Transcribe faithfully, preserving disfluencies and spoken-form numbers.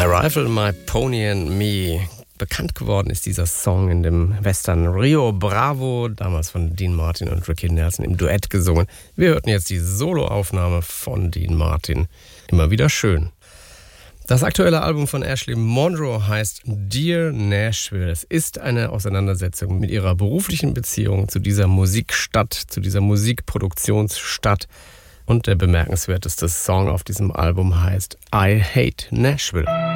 Rifle, My Pony and Me. Bekannt geworden ist dieser Song in dem Western Rio Bravo, damals von Dean Martin und Ricky Nelson im Duett gesungen. Wir hörten jetzt die Soloaufnahme von Dean Martin. Immer wieder schön. Das aktuelle Album von Ashley Monroe heißt Dear Nashville. Es ist eine Auseinandersetzung mit ihrer beruflichen Beziehung zu dieser Musikstadt, zu dieser Musikproduktionsstadt. Und der bemerkenswerteste Song auf diesem Album heißt I Hate Nashville.